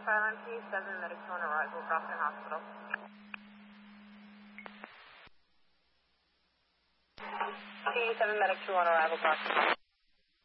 Skyline P7, medic 2 on arrival, Brockton Hospital. P7, medic 2 on arrival, Brockton.